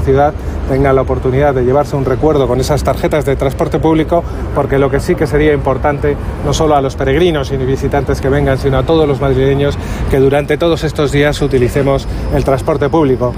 ciudad tengan la oportunidad de llevarse un recuerdo con esas tarjetas de transporte público, porque lo que sí que sería importante, no solo a los peregrinos y visitantes que vengan, sino a todos los madrileños, que durante todos estos días utilicemos el transporte público.